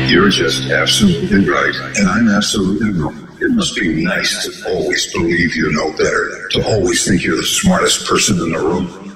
You're just absolutely right, and I'm absolutely wrong. It must be nice to always believe you know better, to always think you're the smartest person in the room.